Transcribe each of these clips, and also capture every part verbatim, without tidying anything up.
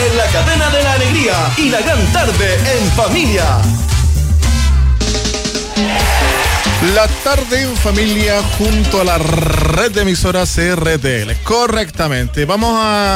en la cadena de la alegría y la gran tarde en familia. La tarde en familia junto a la red de emisoras C R T L. Correctamente. Vamos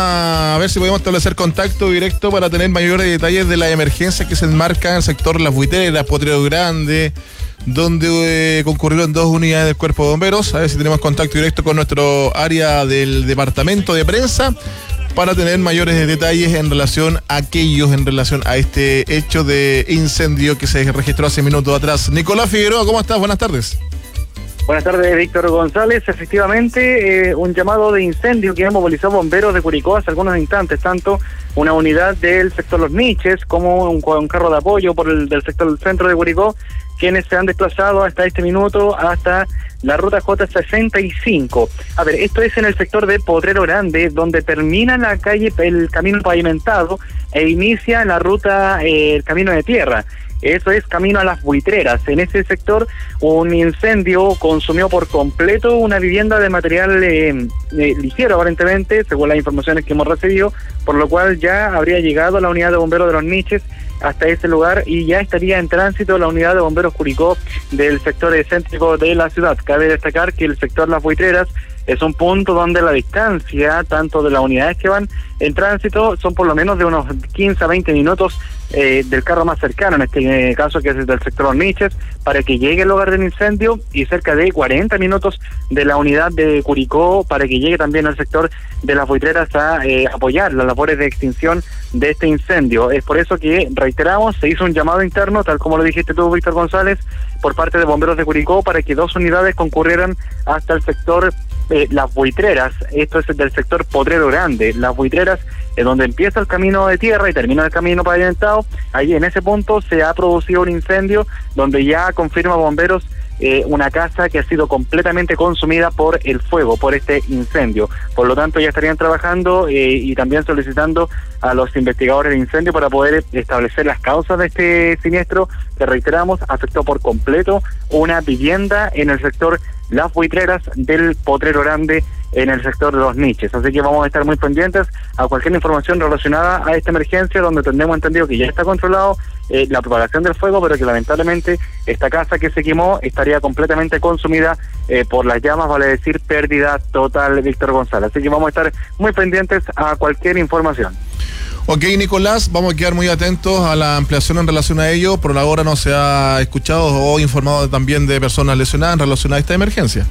a ver si podemos establecer contacto directo para tener mayores detalles de la emergencia que se enmarca en el sector Las Buitreras, Potrero Grande, donde eh, concurrieron dos unidades del Cuerpo de Bomberos. A ver si tenemos contacto directo con nuestro área del departamento de prensa para tener mayores detalles en relación a aquellos, en relación a este hecho de incendio que se registró hace minutos atrás. Nicolás Figueroa, ¿cómo estás? Buenas tardes. Buenas tardes, Víctor González. Efectivamente, eh, un llamado de incendio que movilizó bomberos de Curicó hace algunos instantes, tanto una unidad del sector Los Niches como un, un carro de apoyo por el del sector del centro de Curicó, quienes se han desplazado hasta este minuto hasta la ruta J sesenta y cinco. A ver, esto es en el sector de Potrero Grande, donde termina la calle, el camino pavimentado, e inicia la ruta, eh, el camino de tierra. Eso es camino a Las Buitreras. En ese sector, un incendio consumió por completo una vivienda de material eh, eh, ligero, aparentemente, según las informaciones que hemos recibido, por lo cual ya habría llegado la unidad de bomberos de Los Niches hasta ese lugar y ya estaría en tránsito la unidad de bomberos Curicó del sector céntrico de la ciudad. Cabe destacar que el sector Las Buitreras es un punto donde la distancia, tanto de las unidades que van en tránsito, son por lo menos de unos quince a veinte minutos eh, del carro más cercano, en este eh, caso que es del sector Los Niches, para que llegue al lugar del incendio, y cerca de cuarenta minutos de la unidad de Curicó para que llegue también al sector de Las Buitreras a eh, apoyar las labores de extinción de este incendio. Es por eso que, reiteramos, se hizo un llamado interno, tal como lo dijiste tú, Víctor González, por parte de bomberos de Curicó, para que dos unidades concurrieran hasta el sector Eh, Las Buitreras. Esto es del sector Potrero Grande. Las Buitreras es donde empieza el camino de tierra y termina el camino pavimentado. Ahí en ese punto se ha producido un incendio donde ya confirma bomberos eh, una casa que ha sido completamente consumida por el fuego, por este incendio. Por lo tanto, ya estarían trabajando eh, y también solicitando a los investigadores de incendio para poder establecer las causas de este siniestro que, reiteramos, afectó por completo una vivienda en el sector Las Buitreras del Potrero Grande, en el sector de Los Niches. Así que vamos a estar muy pendientes a cualquier información relacionada a esta emergencia, donde tenemos entendido que ya está controlado eh, la propagación del fuego, pero que lamentablemente esta casa que se quemó estaría completamente consumida eh, por las llamas, vale decir pérdida total, Víctor González. Así que vamos a estar muy pendientes a cualquier información. Ok, Nicolás, vamos a quedar muy atentos a la ampliación en relación a ello. Por ahora no se ha escuchado o informado también de personas lesionadas en relación a esta emergencia.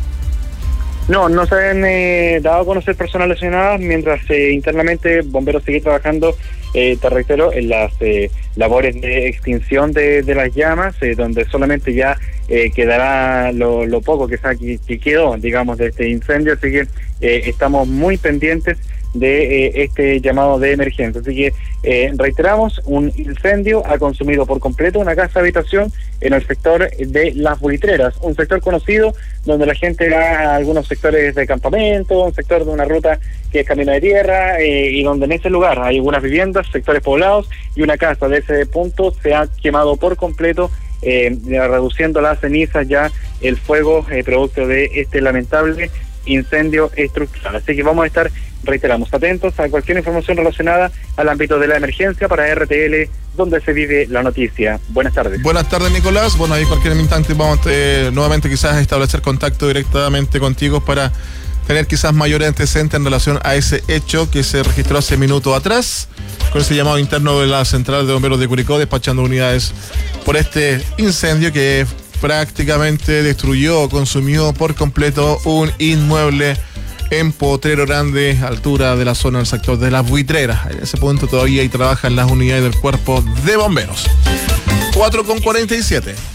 No, no se han eh, dado a conocer personas lesionadas, mientras eh, internamente bomberos siguen trabajando, eh, te reitero, en las eh, labores de extinción de, de las llamas, eh, donde solamente ya eh, quedará lo, lo poco que, que, que quedó, digamos, de este incendio. Así que eh, estamos muy pendientes de eh, este llamado de emergencia. Así que eh, reiteramos, un incendio ha consumido por completo una casa habitación en el sector de Las Buitreras, un sector conocido donde la gente va a algunos sectores de campamento, un sector de una ruta que es camino de tierra, eh, y donde en ese lugar hay algunas viviendas, sectores poblados, y una casa de ese punto se ha quemado por completo, eh, reduciendo las cenizas ya el fuego eh, producto de este lamentable incendio estructural. Así que vamos a estar, reiteramos, atentos a cualquier información relacionada al ámbito de la emergencia para R T L, donde se vive la noticia. Buenas tardes. Buenas tardes, Nicolás. Bueno, ahí cualquier instante vamos a eh, nuevamente quizás establecer contacto directamente contigo para tener quizás mayores antecedentes en relación a ese hecho que se registró hace minutos atrás, con ese llamado interno de la Central de Bomberos de Curicó, despachando unidades por este incendio que prácticamente destruyó, consumió por completo un inmueble en Potrero Grande, altura de la zona del sector de Las Buitreras. En ese punto todavía ahí trabajan las unidades del Cuerpo de Bomberos. cuatro con cuarenta y siete.